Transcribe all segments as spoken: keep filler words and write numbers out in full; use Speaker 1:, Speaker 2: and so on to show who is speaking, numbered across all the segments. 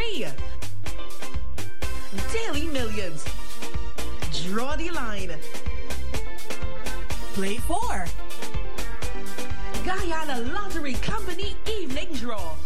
Speaker 1: three. Daily Millions. Draw the line.
Speaker 2: Play four.
Speaker 1: Guyana Lottery Company Evening Draw.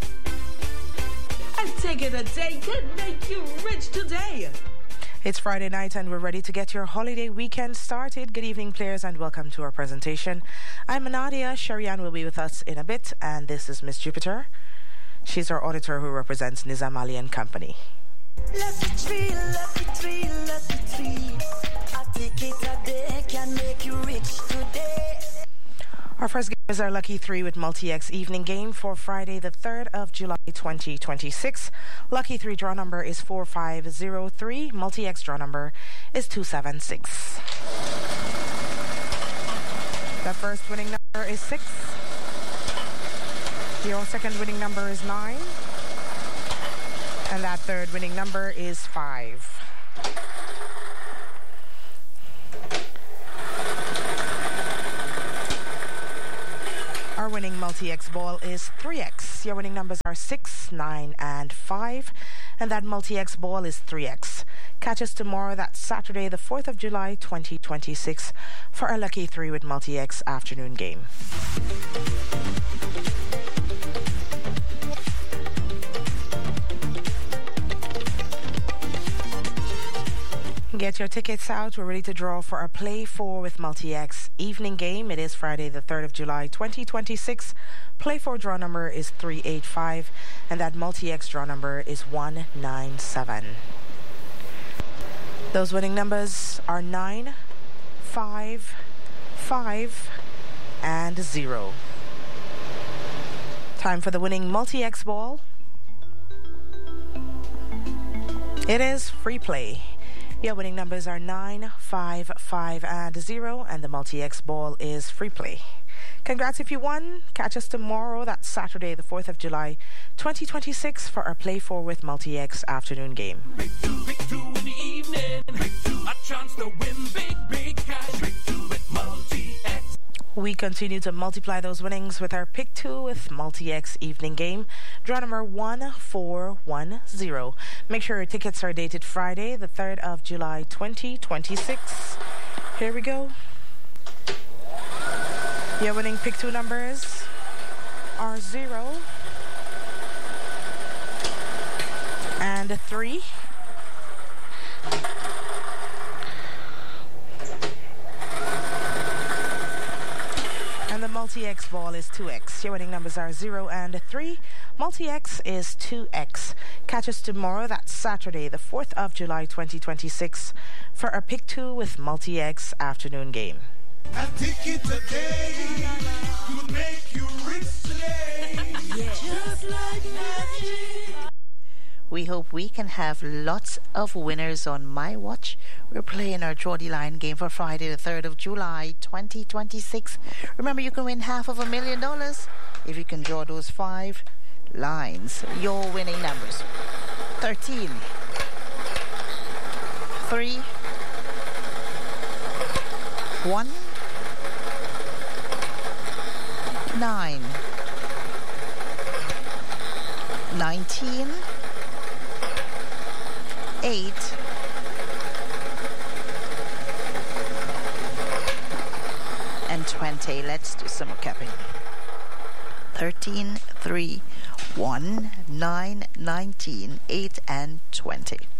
Speaker 1: A ticket a day could make you rich today.
Speaker 3: It's Friday night and we're ready to get your holiday weekend started. Good evening, players, and welcome to our presentation. I'm Nadia. Sharian will be with us in a bit, and this is Miss Jupiter. She's our auditor who represents Nizam Ali and Company.
Speaker 4: Lucky tree, lucky tree, lucky tree. A ticket a day can make you rich today.
Speaker 3: Our first game is our Lucky three with Multi-X evening game for Friday the third of July twenty twenty-six. Lucky three draw number is four five zero three. Multi-X draw number is two seven six. The first winning number is six. Your second winning number is nine. And that third winning number is five. Our winning multi-X ball is three X. Your winning numbers are six, nine, and five. And that multi-X ball is three X. Catch us tomorrow, that's Saturday, the fourth of July, twenty twenty-six, for our Lucky three with multi-X afternoon game. Get your tickets out. We're ready to draw for our Play four with Multi-X evening game. It is Friday the third of July twenty twenty-six. Play four draw number is three eight five and that Multi-X draw number is one nine seven. Those winning numbers are nine, five, five, and zero. Time for the winning Multi-X ball. It is free play. Your winning numbers are nine, five, five, and zero, and the Multi-X ball is free play. Congrats if you won. Catch us tomorrow, that's Saturday, the fourth of July, twenty twenty-six, for our Play four with Multi-X afternoon game.
Speaker 5: Big two, big two in the evening. Big two, a chance to win big, big cash. Big two with Multi-X.
Speaker 3: We continue to multiply those winnings with our Pick two with Multi-X evening game. Draw number one four one zero. Make sure your tickets are dated Friday, the third of July, twenty twenty-six. Here we go. Your winning Pick two numbers are zero and three. And the Multi-X ball is two X. Your winning numbers are zero and three. Multi-X is two X. Catch us tomorrow, that's Saturday, the fourth of July, twenty twenty-six, for our Pick two with Multi-X afternoon game.
Speaker 5: A ticket today will make you rich today.
Speaker 2: Yeah.
Speaker 4: Just like magic.
Speaker 6: We hope we can have lots of winners on my watch. We're playing our Draw the Line game for Friday the third of July twenty twenty-six. Remember, you can win half of a million dollars if you can draw those five lines. Your winning numbers: thirteen, three, one, nine, nineteen, eight, and twenty. Let's do some more capping. thirteen, three, one, nine, nineteen, eight, and twenty.